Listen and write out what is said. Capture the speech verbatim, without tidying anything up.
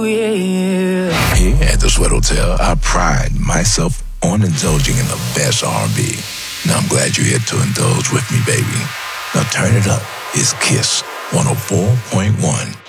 yeah. Here at the Sweat Hotel, I pride myself on indulging in the best R and B. Now I'm glad you're here to indulge with me, baby. Now turn it up. It's Kiss one oh four point one.